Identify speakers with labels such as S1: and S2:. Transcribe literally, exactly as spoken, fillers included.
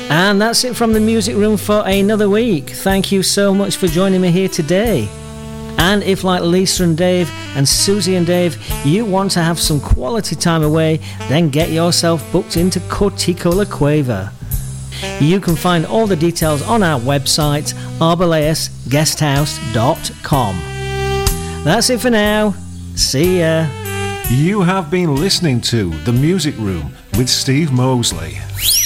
S1: And that's it from the Music Room for another week. Thank you so much for joining me here today. And if, like Lisa and Dave and Susie and Dave, you want to have some quality time away, then get yourself booked into Cortico La Cueva. You can find all the details on our website, arbaleus guesthouse dot com. That's it for now. See ya.
S2: You have been listening to The Music Room with Steve Mosley.